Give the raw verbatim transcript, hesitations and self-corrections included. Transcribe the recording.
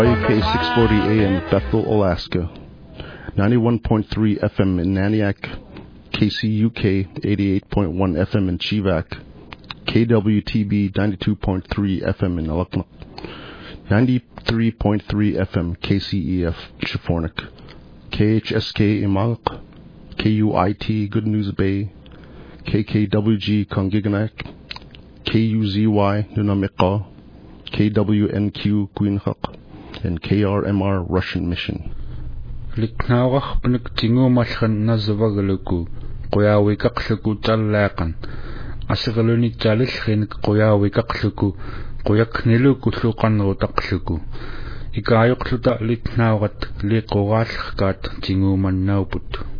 W K six forty A M Bethel, Alaska. ninety-one point three F M in Naniak. K C U K eighty-eight point one F M in Chivak. K W T B ninety-two point three F M in Alakma. ninety-three point three F M K C E F Chifornik. K H S K Imalk. K U I T Good News Bay. K K W G Kongiganak. K U Z Y Nunamika. K W N Q Queenhak. And K R M R Russian Mission. Liknawach Pnik Tingu Machan Nazavagaluku. Qoyawi Kakluku Talakan. Asigaluni Chalishin Qoyawi Kakluku. Qoyak Niluku Slukan Rotakluku. Ikayok Luta Liknawat Likowash Kat Tingu Man Nauput.